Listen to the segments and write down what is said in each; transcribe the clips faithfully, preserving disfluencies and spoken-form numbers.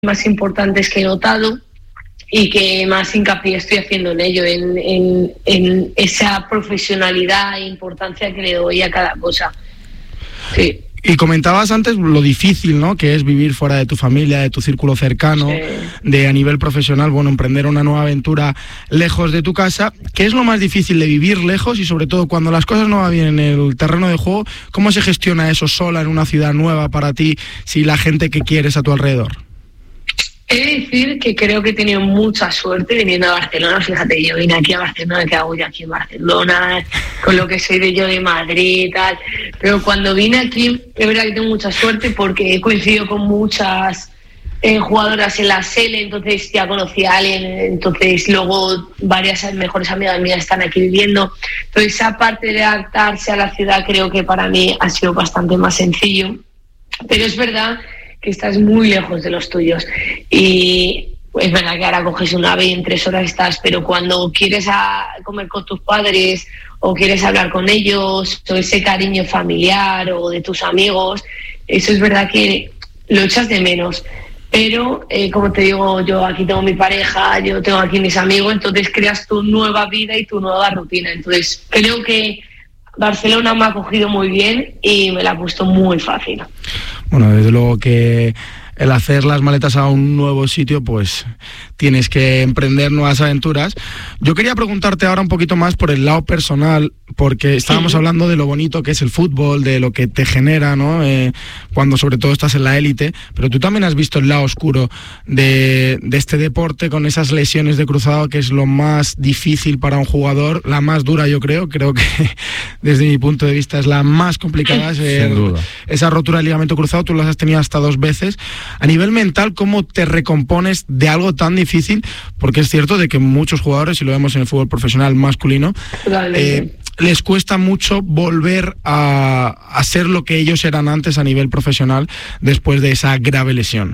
más importantes que he notado y que más hincapié estoy haciendo en ello, en, en, en esa profesionalidad e importancia que le doy a cada cosa. Sí. Y comentabas antes lo difícil, ¿no?, que es vivir fuera de tu familia, de tu círculo cercano, sí. de a nivel profesional, bueno, emprender una nueva aventura lejos de tu casa. ¿Qué es lo más difícil de vivir lejos y sobre todo cuando las cosas no van bien en el terreno de juego? ¿Cómo se gestiona eso sola en una ciudad nueva para ti si la gente que quieres a tu alrededor? He de decir que creo que he tenido mucha suerte viniendo a Barcelona. Fíjate, yo vine aquí a Barcelona, ¿qué hago yo aquí en Barcelona? Con lo que soy de yo de Madrid y tal. Pero cuando vine aquí, es verdad que tengo mucha suerte porque he coincidido con muchas eh, jugadoras en la S L, entonces ya conocí a alguien, entonces luego varias mejores amigas mías están aquí viviendo. Entonces esa parte de adaptarse a la ciudad creo que para mí ha sido bastante más sencillo. Pero es verdad que estás muy lejos de los tuyos y es verdad que ahora coges un ave y en tres horas estás, pero cuando quieres a comer con tus padres o quieres hablar con ellos o ese cariño familiar o de tus amigos, eso es verdad que lo echas de menos. Pero eh, como te digo, yo aquí tengo mi pareja, yo tengo aquí mis amigos, entonces creas tu nueva vida y tu nueva rutina. Entonces creo que Barcelona me ha acogido muy bien y me la ha puesto muy fácil. Bueno, desde luego que el hacer las maletas a un nuevo sitio, pues tienes que emprender nuevas aventuras. Yo quería preguntarte ahora un poquito más por el lado personal, porque estábamos sí. hablando de lo bonito que es el fútbol, de lo que te genera, ¿no? Eh, cuando sobre todo estás en la élite, pero tú también has visto el lado oscuro de, de este deporte con esas lesiones de cruzado, que es lo más difícil para un jugador, la más dura yo creo, creo que desde mi punto de vista es la más complicada, ese, sin duda. Esa rotura del ligamento cruzado, tú las has tenido hasta dos veces. A nivel mental, ¿cómo te recompones de algo tan difícil? Porque es cierto de que muchos jugadores, y lo vemos en el fútbol profesional masculino, eh, les cuesta mucho volver a, a ser lo que ellos eran antes a nivel profesional después de esa grave lesión.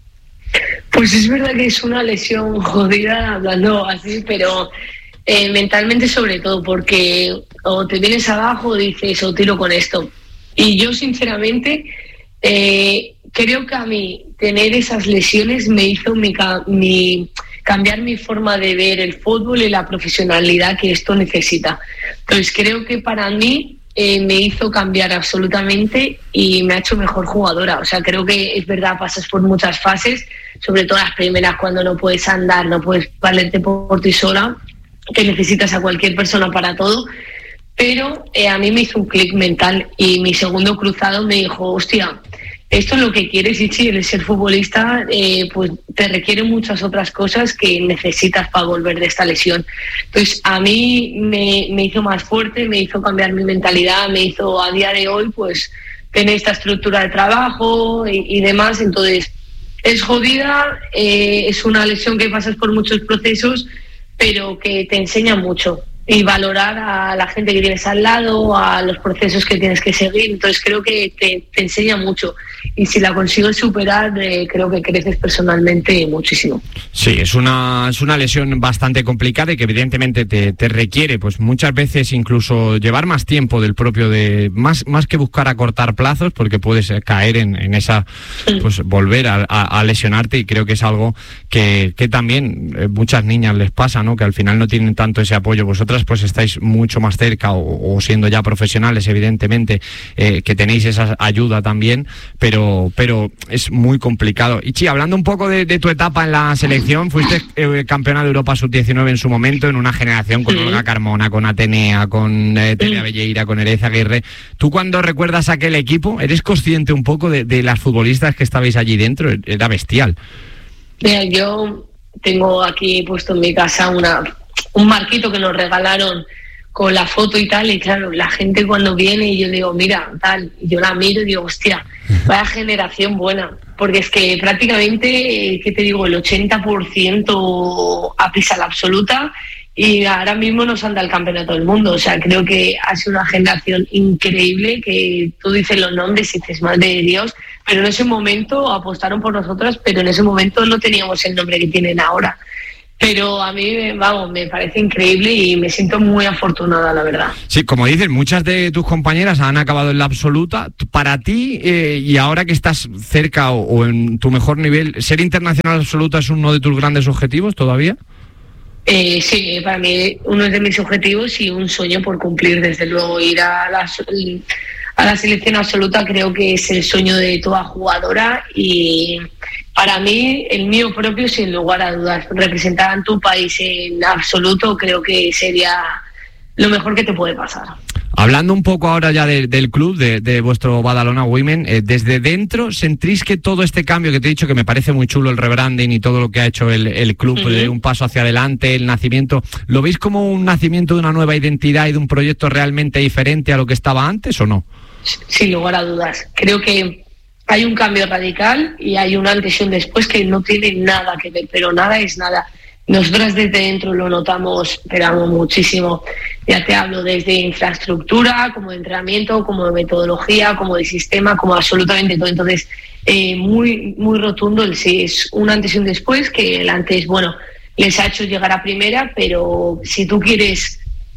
Pues es verdad que es una lesión jodida, hablando así, pero eh, mentalmente sobre todo, porque o te vienes abajo o dices, o tiro con esto. Y yo sinceramente eh, creo que a mí tener esas lesiones me hizo mi, mi cambiar mi forma de ver el fútbol y la profesionalidad que esto necesita. Entonces creo que para mí eh, me hizo cambiar absolutamente y me ha hecho mejor jugadora. O sea, creo que es verdad, pasas por muchas fases, sobre todo las primeras cuando no puedes andar, no puedes valerte por, por ti sola, que necesitas a cualquier persona para todo. Pero eh, a mí me hizo un clic mental y mi segundo cruzado me dijo, hostia, esto es lo que quieres, y si el ser futbolista eh, pues te requiere muchas otras cosas que necesitas para volver de esta lesión. Entonces a mí me, me hizo más fuerte, me hizo cambiar mi mentalidad, me hizo a día de hoy pues tener esta estructura de trabajo y, y demás. Entonces es jodida, eh, es una lesión que pasas por muchos procesos, pero que te enseña mucho. Y valorar a la gente que tienes al lado, a los procesos que tienes que seguir. Entonces creo que te, te enseña mucho y si la consigues superar eh, creo que creces personalmente muchísimo. Sí, es una, es una lesión bastante complicada y que evidentemente te, te requiere pues muchas veces incluso llevar más tiempo del propio, de más, más que buscar acortar plazos, porque puedes caer en, en esa, pues volver a, a, a lesionarte, y creo que es algo que, que también eh, muchas niñas les pasa, ¿no? Que al final no tienen tanto ese apoyo. Vosotras pues estáis mucho más cerca o, o siendo ya profesionales, evidentemente, eh, que tenéis esa ayuda también, pero, pero es muy complicado. Ichi, hablando un poco de, de tu etapa en la selección, fuiste eh, campeona de Europa sub diecinueve en su momento, en una generación con Olga Carmona, con Atenea, con eh, Terea Belleira, con Ereza Aguirre. ¿Tú cuando recuerdas aquel equipo, eres consciente un poco de, de las futbolistas que estabais allí dentro? Era bestial. Mira, yo tengo aquí puesto en mi casa una... un marquito que nos regalaron con la foto y tal, y claro, la gente cuando viene y yo digo, mira, tal, y yo la miro y digo, hostia, vaya generación buena, porque es que prácticamente, ¿qué te digo?, el ochenta por ciento a pisa la absoluta, y ahora mismo nos anda el campeonato del mundo. O sea, creo que ha sido una generación increíble, que tú dices los nombres y dices, madre de Dios, pero en ese momento apostaron por nosotras, pero en ese momento no teníamos el nombre que tienen ahora. Pero a mí, vamos, me parece increíble y me siento muy afortunada, la verdad. Sí, como dices, muchas de tus compañeras han acabado en la absoluta. Para ti, eh, y ahora que estás cerca o, o en tu mejor nivel, ¿ser internacional absoluta es uno de tus grandes objetivos todavía? Eh, sí, para mí uno de mis objetivos y un sueño por cumplir, desde luego. Ir a la, a la selección absoluta creo que es el sueño de toda jugadora y para mí el mío propio, sin lugar a dudas. Representar a tu país en absoluto creo que sería lo mejor que te puede pasar. Hablando un poco ahora ya de, del club, de, de vuestro Badalona Women, eh, desde dentro, ¿sentís que todo este cambio que te he dicho, que me parece muy chulo el rebranding y todo lo que ha hecho el, el club, uh-huh. de un paso hacia adelante, el nacimiento, ¿lo veis como un nacimiento de una nueva identidad y de un proyecto realmente diferente a lo que estaba antes o no? Sin lugar a dudas. Creo que hay un cambio radical y hay un antes y un después que no tiene nada que ver, pero nada es nada. Nosotras desde dentro lo notamos, pero muchísimo. Ya te hablo desde infraestructura, como de entrenamiento, como de metodología, como de sistema, como absolutamente todo. Entonces, eh, muy muy rotundo el sí. Es un antes y un después, que el antes, bueno, les ha hecho llegar a primera, pero si tú quieres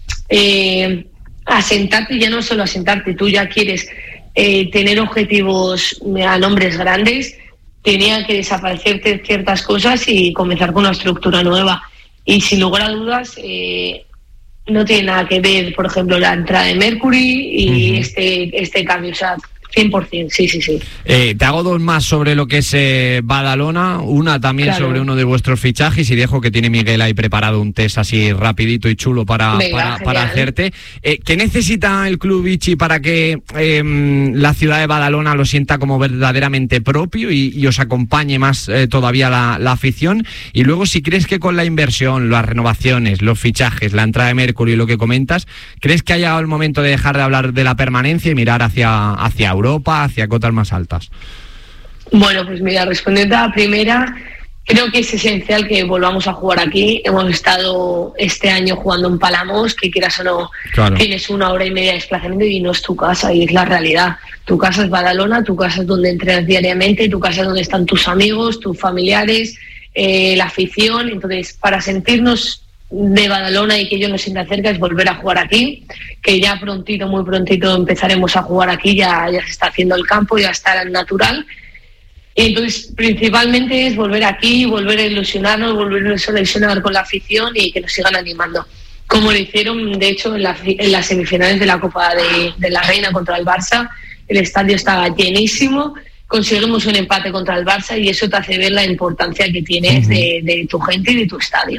eh, asentarte, ya no solo asentarte, tú ya quieres eh, tener objetivos a nombres grandes, tenía que desaparecer ciertas cosas y comenzar con una estructura nueva. Y sin lugar a dudas, eh, no tiene nada que ver, por ejemplo, la entrada de Mercury y uh-huh. este, este cambio. O sea, cien por ciento, sí, sí, sí. Eh, te hago dos más sobre lo que es eh, Badalona, una también claro. sobre uno de vuestros fichajes y dejo que tiene Miguel ahí preparado un test así rapidito y chulo para, Venga, para, para hacerte. Eh, ¿Qué necesita el club Vichy para que eh, la ciudad de Badalona lo sienta como verdaderamente propio y, y os acompañe más eh, todavía la, la afición? Y luego, si crees que con la inversión, las renovaciones, los fichajes, la entrada de Mercury y lo que comentas, ¿crees que ha llegado el momento de dejar de hablar de la permanencia y mirar hacia, hacia Europa? Europa, hacia cotas más altas? Bueno, pues mira, respondiendo a la primera, creo que es esencial que volvamos a jugar aquí. Hemos estado este año jugando en Palamos, que quieras o no, claro. tienes una hora y media de desplazamiento y no es tu casa, y es la realidad. Tu casa es Badalona, tu casa es donde entrenas diariamente, tu casa es donde están tus amigos, tus familiares, eh, la afición. Entonces, para sentirnos de Badalona y que yo nos sienta cerca es volver a jugar aquí, que ya prontito, muy prontito empezaremos a jugar aquí, ya, ya se está haciendo el campo, ya está el natural. Y entonces principalmente es volver aquí, volver a ilusionarnos, volver a ilusionar con la afición y que nos sigan animando. Como lo hicieron, de hecho, en, la, en las semifinales de la Copa de, de la Reina contra el Barça, el estadio estaba llenísimo, conseguimos un empate contra el Barça y eso te hace ver la importancia que tienes uh-huh. de, de tu gente y de tu estadio.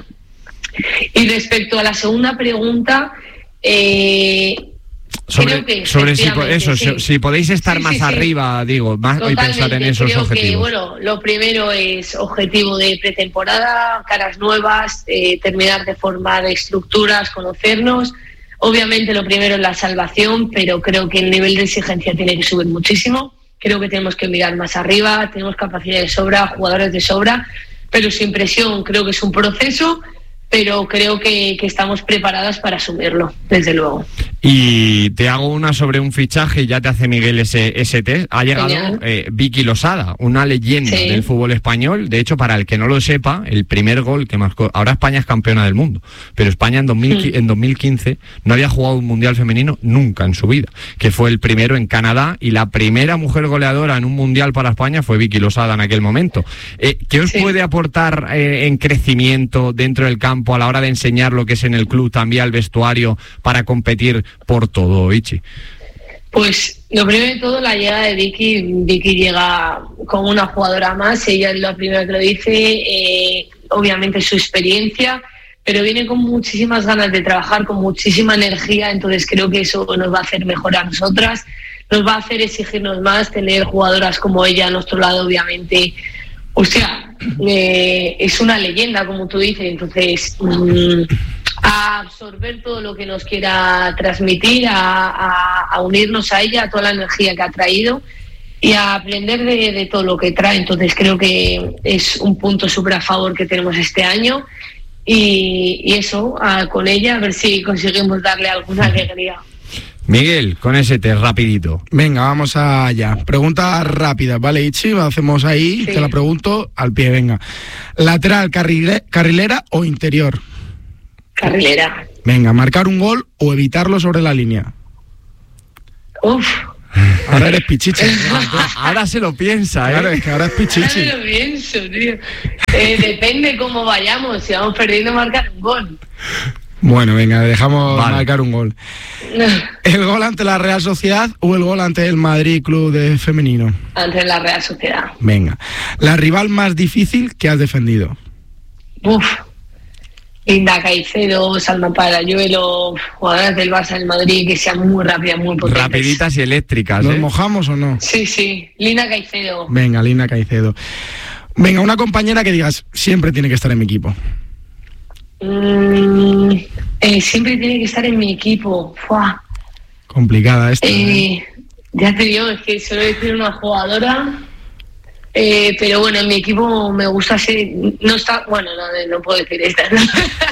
Y respecto a la segunda pregunta, eh, sobre, creo que sobre si, eso, sí. si podéis estar sí, más sí, arriba, sí. digo, más y pensar en esos creo objetivos. Que, bueno, lo primero es objetivo de pretemporada, caras nuevas, eh, terminar de formar estructuras, conocernos. Obviamente lo primero es la salvación, pero creo que el nivel de exigencia tiene que subir muchísimo. Creo que tenemos que mirar más arriba, tenemos capacidad de sobra, jugadores de sobra, pero sin presión. Creo que es un proceso, pero creo que, que estamos preparadas para asumirlo, desde luego. Y te hago una sobre un fichaje, ya te hace Miguel ese, ese test. Ha llegado eh, Vicky Losada, una leyenda sí. del fútbol español. De hecho, para el que no lo sepa, el primer gol que marcó... Ahora España es campeona del mundo, pero España en, dos mil, sí. en dos mil quince no había jugado un mundial femenino nunca en su vida, que fue el primero en Canadá, y la primera mujer goleadora en un mundial para España fue Vicky Losada en aquel momento. Eh, ¿Qué os sí. puede aportar eh, en crecimiento dentro del campo a la hora de enseñar lo que es en el club, también al vestuario, para competir por todo, Vichy? Pues lo primero de todo, la llegada de Vicky. Vicky llega como una jugadora más, ella es la primera que lo dice, eh, obviamente su experiencia, pero viene con muchísimas ganas de trabajar, con muchísima energía, entonces creo que eso nos va a hacer mejor a nosotras, nos va a hacer exigirnos más, tener jugadoras como ella a nuestro lado, obviamente. O sea, eh, es una leyenda, como tú dices, entonces mmm, a absorber todo lo que nos quiera transmitir, a, a, a unirnos a ella, a toda la energía que ha traído y a aprender de, de todo lo que trae. Entonces creo que es un punto súper a favor que tenemos este año y, y eso, a, con ella, a ver si conseguimos darle alguna alegría. Miguel, con ese test rapidito. Venga, vamos allá. Preguntas rápidas, ¿vale, Ichi? Hacemos ahí, sí. Te la pregunto al pie, venga. ¿Lateral, carrile, carrilera o interior? Carrilera. Venga, ¿marcar un gol o evitarlo sobre la línea? Uf. Ahora eres pichichi. Ahora se lo piensa, ¿eh? Claro, es que ahora es pichichi. Ahora lo pienso, tío. Eh, depende cómo vayamos. Si vamos perdiendo, marcar un gol. Bueno, venga, dejamos vale. marcar un gol. ¿El gol ante la Real Sociedad o el gol ante el Madrid Club de Femenino? Ante la Real Sociedad. Venga. ¿La rival más difícil que has defendido? Uf. Linda Caicedo, Salma Parayuelo, jugadoras del Barça del Madrid que sean muy rápidas, muy potentes. Rapiditas y eléctricas, ¿Nos ¿eh? mojamos o no? Sí, sí. Linda Caicedo. Venga, Linda Caicedo. Venga, una compañera que digas, siempre tiene que estar en mi equipo. Mm, eh, siempre tiene que estar en mi equipo. Fua. Complicada esta. Eh, ¿eh? Ya te digo, es que solo decir una jugadora... Eh, pero bueno, en mi equipo me gusta ser... No está... Bueno, no, no puedo decir esta. ¿No?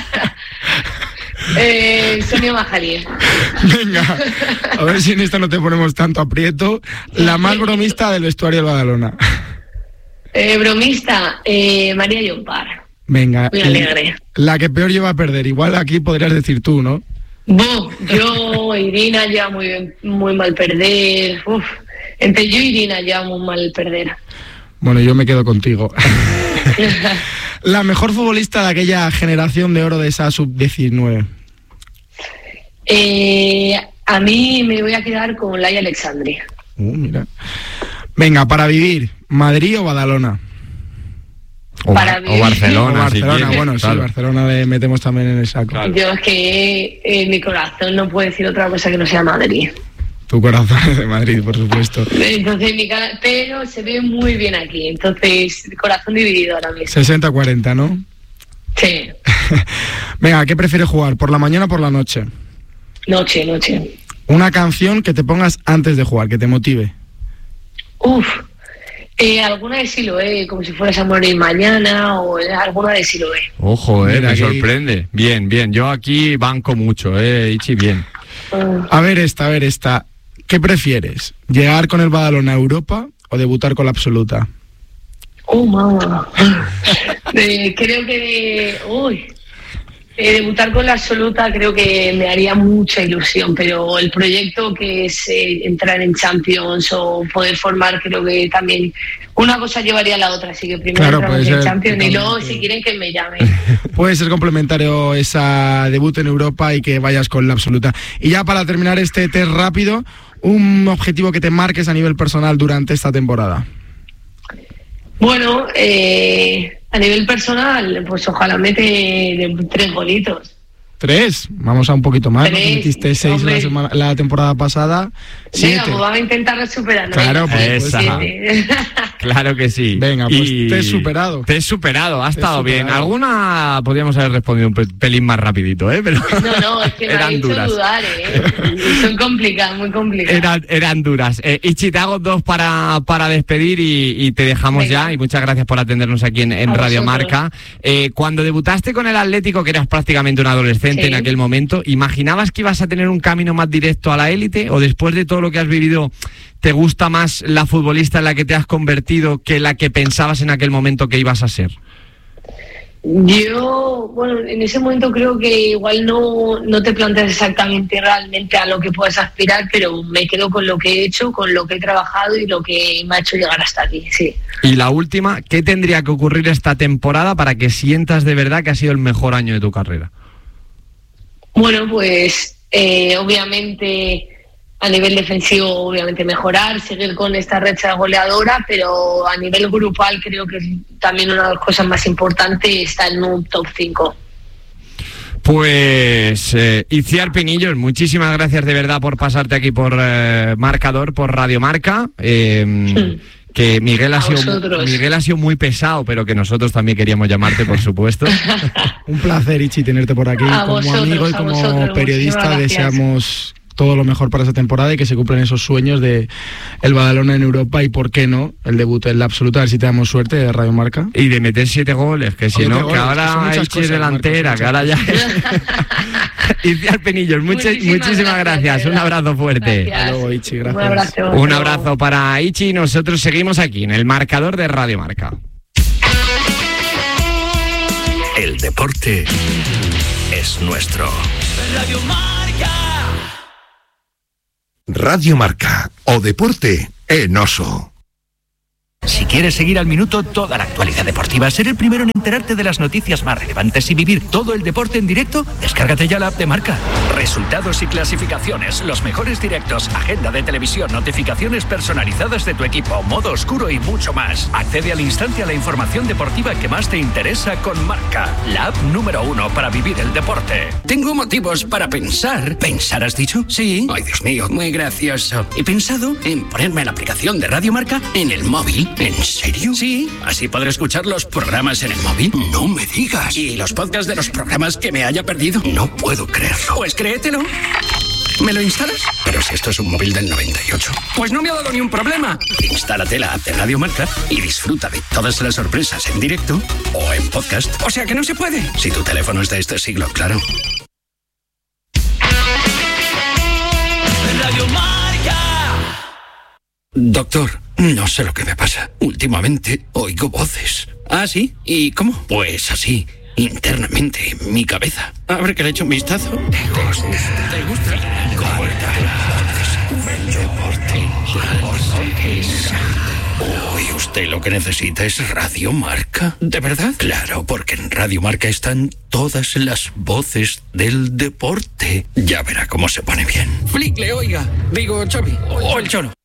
eh, Sonia Majalí. Venga, a ver si en esta no te ponemos tanto aprieto. La más bromista del vestuario del Badalona. Eh, bromista, eh, María Llompar. Venga. Muy alegre. La que peor lleva a perder. Igual aquí podrías decir tú, ¿no? Bo, yo, Irina, ya muy, muy mal perder. Uf, entre yo y Irina ya muy mal perder. Bueno, yo me quedo contigo. La mejor futbolista de aquella generación de oro de esa sub diecinueve. Eh, a mí me voy a quedar con Laia Alexandri. Uh, mira. Venga, para vivir, ¿Madrid o Badalona? O, para o Barcelona, o Barcelona, si quieres, bueno, claro. sí, Barcelona le metemos también en el saco. Claro. Yo es que eh, mi corazón no puede decir otra cosa que no sea Madrid. Tu corazón es de Madrid, por supuesto. Entonces, mi cara, pero se ve muy bien aquí. Entonces, corazón dividido ahora mismo. sesenta cuarenta, ¿no? Sí. Venga, ¿qué prefieres jugar? ¿Por la mañana o por la noche? Noche, noche. Una canción que te pongas antes de jugar, que te motive. Uf. Eh, alguna de Siloé, como si fueras a morir mañana, o alguna de Siloé. Ojo, eh, Mira, me aquí... sorprende. Bien, bien. Yo aquí banco mucho, eh, Ichi, bien. Uh. A ver esta, a ver esta. ¿Qué prefieres? ¿Llegar con el Badalona a Europa o debutar con la absoluta? Oh, mamá. eh, creo que... Uy. Eh, debutar con la absoluta creo que me haría mucha ilusión, pero el proyecto que es eh, entrar en Champions o poder formar, creo que también una cosa llevaría a la otra, así que primero Claro, entramos puede en ser, Champions y luego totalmente. si quieren que me llamen. Puede ser complementario esa debut en Europa y que vayas con la absoluta. Y ya para terminar este test rápido, un objetivo que te marques a nivel personal durante esta temporada. Bueno, eh, a nivel personal, pues ojalá mete de tres golitos. Tres, vamos a un poquito más, ¿no? Tres, Metiste seis la, semana, la temporada pasada. Siete. Venga, pues vamos a intentar superar. Claro, pues, Esa. siete. Claro que sí. Venga, pues Y... te he superado. Te he superado, ha Te he estado bien. superado. Alguna podríamos haber respondido un pe- pelín más rapidito, ¿eh? Pero No, no, es que me ha eran hecho duras. dudar, ¿eh? Son complicadas, muy complicadas. Eran, eran duras. Eh, Ichi, te hago dos para, para despedir y, y te dejamos Venga. ya. Y muchas gracias por atendernos aquí en, en A Radio vosotros. Marca. Eh, cuando debutaste con el Atlético, que eras prácticamente un adolescente Sí. en aquel momento, ¿imaginabas que ibas a tener un camino más directo a la élite? ¿O después de todo lo que has vivido, te gusta más la futbolista en la que te has convertido que la que pensabas en aquel momento que ibas a ser? Yo, bueno, en ese momento creo que igual no, no te planteas exactamente realmente a lo que puedes aspirar, pero me quedo con lo que he hecho, con lo que he trabajado y lo que me ha hecho llegar hasta aquí, sí. Y la última, ¿qué tendría que ocurrir esta temporada para que sientas de verdad que ha sido el mejor año de tu carrera? Bueno, pues eh, obviamente a nivel defensivo, obviamente mejorar, seguir con esta racha goleadora, pero a nivel grupal creo que es también una de las cosas más importantes estar en un top cinco. Pues eh, Itziar Pinillos, muchísimas gracias de verdad por pasarte aquí por eh, Marcador, por Radio Marca. Eh, Sí. Que Miguel ha, A sido, vosotros. Miguel ha sido muy pesado, pero que nosotros también queríamos llamarte, por supuesto. Un placer, Ichi, tenerte por aquí. A como vosotros, amigo y a como vosotros, periodista muchísimas gracias. deseamos todo lo mejor para esa temporada y que se cumplan esos sueños de el Badalona en Europa y, por qué no, el debut en la absoluta, a ver si te damos suerte de Radio Marca. Y de meter siete goles, que si Siete no, que goles, que son ahora muchas Ichi es cosas, delantera, Marcos, que ahora ya muchas es, Iciar Penillos, muchas, muchísimas, muchísimas gracias. gracias. Un abrazo fuerte. Gracias. Luego, Ichi, gracias. Un abrazo. Un abrazo para Ichi. Nosotros seguimos aquí en el marcador de Radio Marca. El deporte es nuestro. Radio Marca. Radio Marca, o deporte en oso. Si quieres seguir al minuto toda la actualidad deportiva, ser el primero en enterarte de las noticias más relevantes y vivir todo el deporte en directo, descárgate ya la app de Marca. Resultados y clasificaciones, los mejores directos, agenda de televisión, notificaciones personalizadas de tu equipo, modo oscuro y mucho más. Accede al instante a la información deportiva que más te interesa con Marca, la app número uno para vivir el deporte. Tengo motivos para pensar. ¿Pensar has dicho? Sí. Ay, Dios mío, muy gracioso. He pensado en ponerme la aplicación de Radio Marca en el móvil. ¿En serio? Sí, así podré escuchar los programas en el móvil. No me digas. ¿Y los podcasts de los programas que me haya perdido? No puedo creerlo. Pues créetelo. ¿Me lo instalas? Pero si esto es un móvil del noventa y ocho. Pues no me ha dado ni un problema. Instálate la app de Radio Marca y disfruta de todas las sorpresas en directo o en podcast. O sea que no se puede. Si tu teléfono es de este siglo, claro. Radio Marca. Doctor, no sé lo que me pasa. Últimamente oigo voces. ¿Ah, sí? ¿Y cómo? Pues así, internamente, en mi cabeza. A ver que le echo un vistazo. ¿Te gusta? ¿Te gusta? El deporte. Uy, usted lo que necesita es Radio Marca. ¿De verdad? Claro, porque en Radio Marca están todas las voces del deporte. Ya verá cómo se pone bien. Flick, le oiga. Digo, Xavi. O el Cholo.